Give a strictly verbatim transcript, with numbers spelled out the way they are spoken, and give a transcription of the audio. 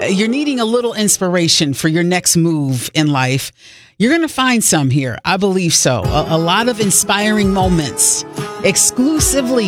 you're needing a little inspiration for your next move in life, you're going to find some here. I believe so. A, a lot of inspiring moments exclusively